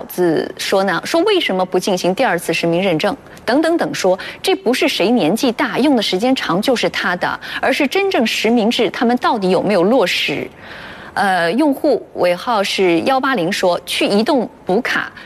子说呢，说为什么不进行第2次实名认证？等等等说，这不是谁年纪大用的时间长就是他的，而是真正实名制他们到底有没有落实？用户尾号是180说，去移动补卡